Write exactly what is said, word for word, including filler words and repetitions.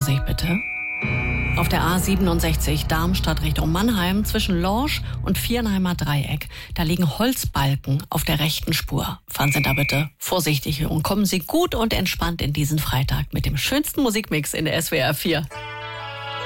Vorsicht bitte. Auf der A siebenundsechzig Darmstadt Richtung Mannheim zwischen Lorsch und Viernheimer Dreieck. Da liegen Holzbalken auf der rechten Spur. Fahren Sie da bitte vorsichtig und kommen Sie gut und entspannt in diesen Freitag mit dem schönsten Musikmix in der S W R vier.